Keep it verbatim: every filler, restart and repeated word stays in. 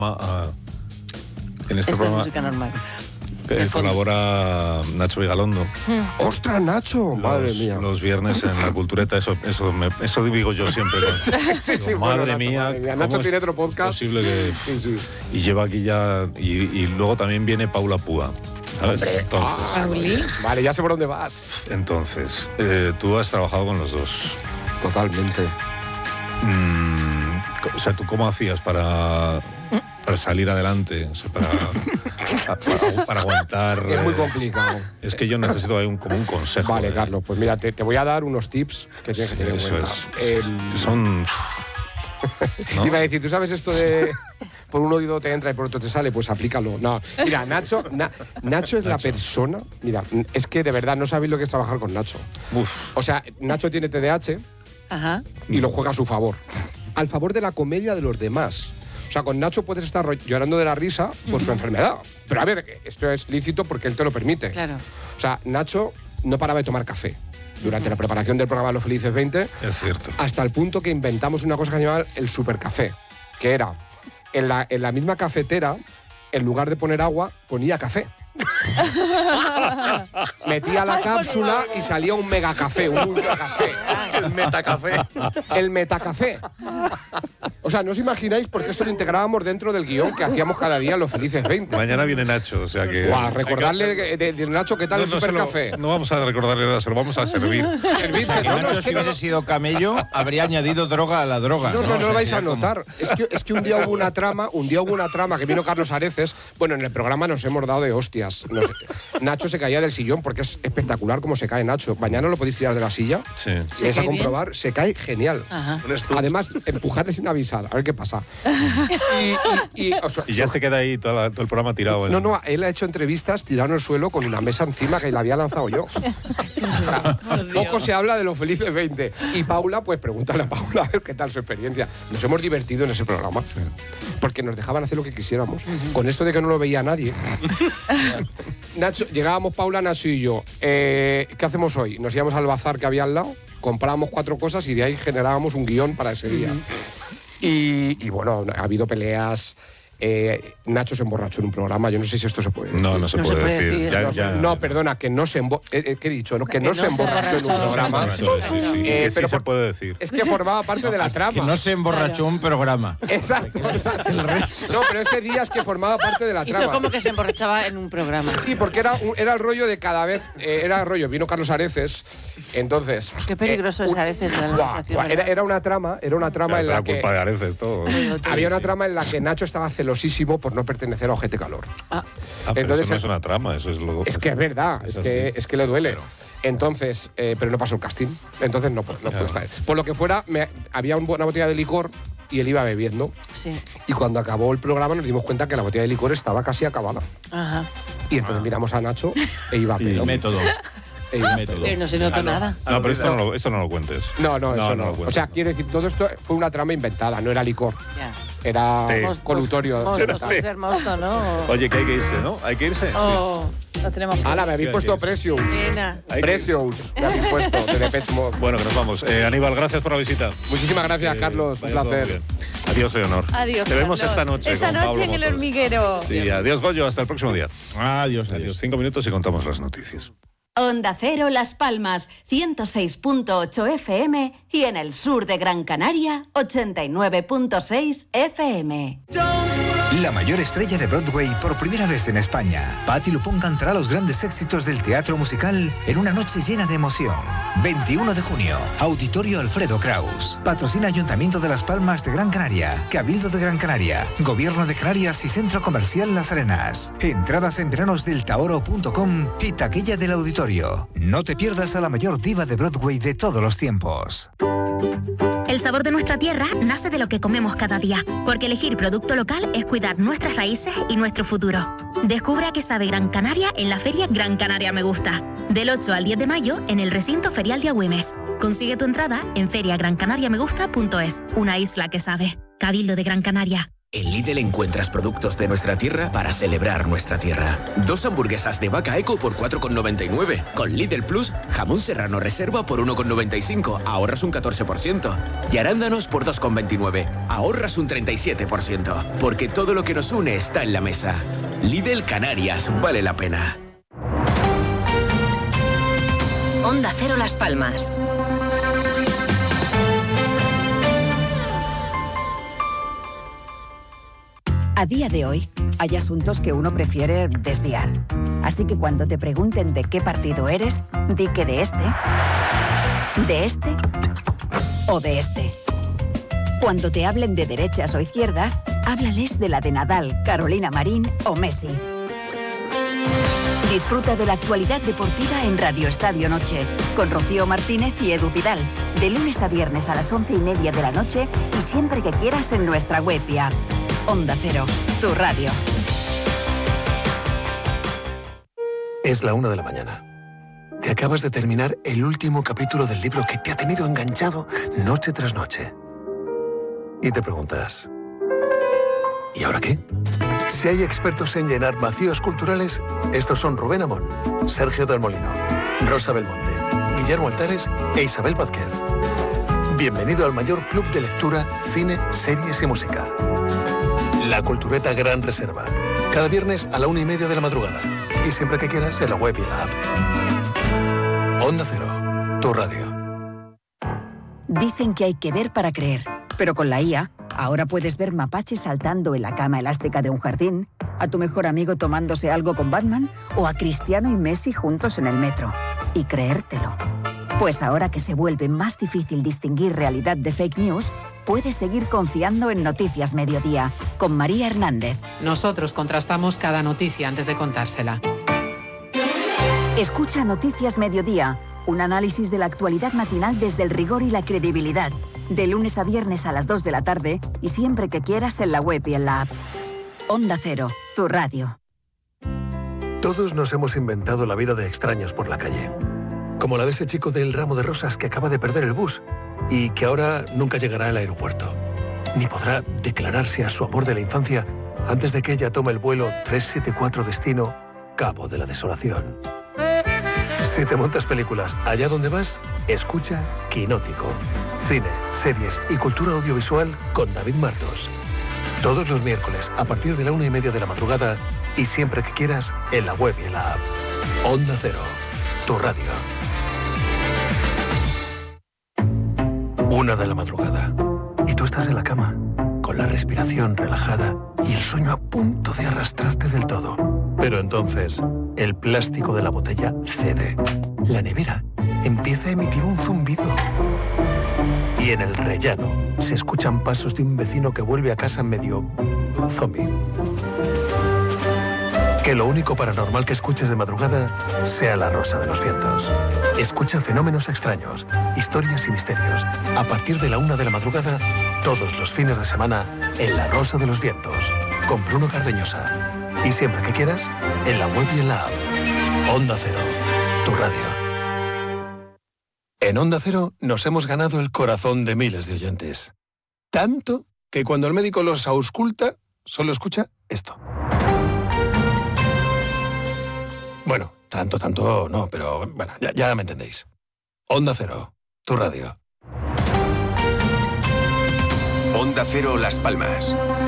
Uh, en este Esto programa es música normal. Eh, colabora Nacho Vigalondo. Mm. ¡Ostras, Nacho! Los, Madre mía. Los viernes en la Cultureta, eso eso, me, eso digo yo siempre. Sí, sí, sí, Digo, bueno, madre, Nacho, mía, madre mía. ¿cómo Nacho es tiene otro podcast. Posible que, sí, sí. Y lleva aquí ya. Y, y luego también viene Paula Púa. ¿Sabes? Hombre, Entonces, ah, vale, ya sé por dónde vas. Entonces, eh, tú has trabajado con los dos. Totalmente. Mm, o sea, ¿tú cómo hacías para, para salir adelante? O sea, para, para, para aguantar. Es muy eh, complicado. Es que yo necesito ahí un, como un consejo. Vale, eh. Carlos, pues mira, te, te voy a dar unos tips que tienes Sí, que tener en eso cuenta. es. El... Son. ¿no? Te iba a decir, ¿tú sabes esto de por un oído te entra y por otro te sale? Pues aplícalo. No, mira, Nacho, Na, Nacho es Nacho. la persona. Mira, es que de verdad no sabéis lo que es trabajar con Nacho. Uf. O sea, Nacho tiene T D A H. Ajá. Y lo juega a su favor. Al favor de la comedia de los demás. O sea, con Nacho puedes estar llorando de la risa por uh-huh. su enfermedad. Pero a ver, esto es lícito porque él te lo permite. Claro. O sea, Nacho no paraba de tomar café durante uh-huh. la preparación del programa Los Felices veinte. Es cierto. Hasta el punto que inventamos una cosa que se llamaba el supercafé. Que era, en la, en la misma cafetera, en lugar de poner agua, ponía café. Metía la cápsula y salía un megacafé, un ultracafé. El metacafé. El metacafé. O sea, no os imagináis porque esto lo integrábamos dentro del guión que hacíamos cada día en Los Felices veinte. Mañana viene Nacho, o sea que... Guau, recordarle de, de, de Nacho qué tal no, el no supercafé. Lo, no vamos a recordarle nada, se lo vamos a servir. Servir, o sea, que no, Nacho, no, es si que no, hubiese sido camello, habría añadido droga a la droga. No, no, no, O sea, lo vais a como... notar. Es que, es que un día hubo una trama, un día hubo una trama que vino Carlos Areces. Bueno, en el programa nos hemos dado de hostias. Nos, Nacho se caía del sillón porque es espectacular cómo se cae Nacho. Mañana lo podéis tirar de la silla. Sí. Si vais a comprobar, bien. Se cae genial. Ajá. Además, empujarle sin avisar. A ver qué pasa. Y, y, y, o sea, y ya se queda ahí todo, la, todo el programa tirado. No, no, él ha hecho entrevistas tirado en el suelo con una mesa encima que la había lanzado yo. O sea, poco se habla de Los Felices veinte. Y Paula, pues pregúntale a Paula a ver qué tal su experiencia. Nos hemos divertido en ese programa. Sí. Porque nos dejaban hacer lo que quisiéramos. Uh-huh. Con esto de que no lo veía nadie. Nacho, llegábamos Paula, Nacho y yo. Eh, ¿Qué hacemos hoy? Nos íbamos al bazar que había al lado, comprábamos cuatro cosas y de ahí generábamos un guión para ese día. Uh-huh. Y, y bueno, ha habido peleas. Eh, Nacho se emborrachó en un programa. Yo no sé si esto se puede decir. No, no se, no puede, se puede decir. decir. Ya, no, ya, no ya. perdona, que no se embo eh, ¿qué he dicho? No, que, que no, no se emborrachó en un programa. Sí, sí, sí. Eh, sí pero se por, puede decir. Es que formaba parte de la trama. Que no se emborrachó claro. un programa. Exacto. exacto. No, pero ese día es que formaba parte de la trama. Hizo como que se emborrachaba en un programa. Sí, porque era, un, era el rollo de cada vez. Eh, era el rollo. Vino Carlos Areces. Entonces. Qué peligroso eh, es Areces. Un, la guau, era, era una trama, era una trama en la, la que. culpa de Areces todo. Había una trama en la que Nacho estaba celosísimo por no pertenecer a Ojete Calor. Ah, ah pero entonces, eso no es una trama, eso es lo. Es que es verdad, es, es que, es que le duele. Pero, entonces, eh, pero no pasó el casting. Entonces no, no puede estar. Por lo que fuera, me, había un, una botella de licor y él iba bebiendo. Sí. Y cuando acabó el programa nos dimos cuenta que la botella de licor estaba casi acabada. Ajá. Y entonces ah. miramos a Nacho e iba a pedo. El método. Pero no se nota nada. No, pero esto no, lo, esto no lo cuentes. No, no, no eso no. no. no o sea, quiero decir, todo esto fue una trama inventada, no era licor. Ya. Era sí. mosto, colutorio. Mosto, sí. ser mosto, ¿no? Oye, que hay que irse, ¿no? Hay que irse. Oh, sí. Lo tenemos. Ala, me habéis sí, puesto Precious. Precious. Me habéis puesto de Depeche Mode. Bueno, que nos vamos. Eh, Aníbal, gracias por la visita. Muchísimas gracias, eh, Carlos. Un placer. Adiós, Leonor. Adiós. Te vemos Carlos. esta noche. Esta con noche Pablo en Motos. El Hormiguero. Sí, adiós, Goyo. Hasta el próximo día. Adiós, adiós. Adiós. Cinco minutos y contamos las noticias. Onda Cero Las Palmas, ciento seis punto ocho F M y en el sur de Gran Canaria, ochenta y nueve punto seis F M. La mayor estrella de Broadway por primera vez en España. Patti LuPone cantará los grandes éxitos del teatro musical en una noche llena de emoción. veintiuno de junio, Auditorio Alfredo Kraus. Patrocina Ayuntamiento de Las Palmas de Gran Canaria, Cabildo de Gran Canaria, Gobierno de Canarias y Centro Comercial Las Arenas. Entradas en veranosdeltaoro punto com y taquilla del auditorio. No te pierdas a la mayor diva de Broadway de todos los tiempos. El sabor de nuestra tierra nace de lo que comemos cada día, porque elegir producto local es cuidar nuestras raíces y nuestro futuro. Descubre a qué sabe Gran Canaria en la Feria Gran Canaria Me Gusta, del ocho al diez de mayo en el recinto ferial de Agüimes. Consigue tu entrada en feria gran canaria me gusta punto es, una isla que sabe. Cabildo de Gran Canaria. En Lidl encuentras productos de nuestra tierra para celebrar nuestra tierra. Dos hamburguesas de vaca Eco por cuatro con noventa y nueve. Con Lidl Plus, jamón serrano reserva por uno con noventa y cinco. Ahorras un catorce por ciento. Y arándanos por dos con veintinueve. Ahorras un treinta y siete por ciento. Porque todo lo que nos une está en la mesa. Lidl Canarias, vale la pena. Onda Cero Las Palmas. A día de hoy, hay asuntos que uno prefiere desviar. Así que cuando te pregunten de qué partido eres, di que de este, de este o de este. Cuando te hablen de derechas o izquierdas, háblales de la de Nadal, Carolina Marín o Messi. Disfruta de la actualidad deportiva en Radio Estadio Noche, con Rocío Martínez y Edu Vidal, de lunes a viernes a las once y media de la noche y siempre que quieras en nuestra web y app. Onda Cero, tu radio. Es la una de la mañana. Te acabas de terminar el último capítulo del libro que te ha tenido enganchado noche tras noche. Y te preguntas, ¿y ahora qué? Si hay expertos en llenar vacíos culturales, estos son Rubén Amón, Sergio del Molino, Rosa Belmonte, Guillermo Altares e Isabel Vázquez. Bienvenido al mayor club de lectura, cine, series y música. La Cultureta Gran Reserva. Cada viernes a la una y media de la madrugada. Y siempre que quieras en la web y en la app. Onda Cero, tu radio. Dicen que hay que ver para creer, pero con la I A, ahora puedes ver mapaches saltando en la cama elástica de un jardín, a tu mejor amigo tomándose algo con Batman o a Cristiano y Messi juntos en el metro. Y creértelo. Pues ahora que se vuelve más difícil distinguir realidad de fake news, puedes seguir confiando en Noticias Mediodía, con María Hernández. Nosotros contrastamos cada noticia antes de contársela. Escucha Noticias Mediodía, un análisis de la actualidad matinal desde el rigor y la credibilidad. De lunes a viernes a las dos de la tarde y siempre que quieras en la web y en la app. Onda Cero, tu radio. Todos nos hemos inventado la vida de extraños por la calle. Como la de ese chico del ramo de rosas que acaba de perder el bus y que ahora nunca llegará al aeropuerto. Ni podrá declararse a su amor de la infancia antes de que ella tome el vuelo tres siete cuatro destino Cabo de la Desolación. Si te montas películas allá donde vas, escucha Quinótico. Cine, series y cultura audiovisual con David Martos. Todos los miércoles a partir de la una y media de la madrugada y siempre que quieras en la web y en la app. Onda Cero, tu radio. Una de la madrugada. Y tú estás en la cama, con la respiración relajada y el sueño a punto de arrastrarte del todo. Pero entonces, el plástico de la botella cede. La nevera empieza a emitir un zumbido. Y en el rellano se escuchan pasos de un vecino que vuelve a casa medio zombie. Que lo único paranormal que escuches de madrugada sea la Rosa de los Vientos. Escucha fenómenos extraños, historias y misterios. A partir de la una de la madrugada, todos los fines de semana, en la Rosa de los Vientos, con Bruno Cardeñosa. Y siempre que quieras, en la web y en la app. Onda Cero, tu radio. En Onda Cero nos hemos ganado el corazón de miles de oyentes. Tanto que cuando el médico los ausculta, solo escucha esto. Bueno, tanto, tanto no, pero bueno, ya, ya me entendéis. Onda Cero, tu radio. Onda Cero Las Palmas.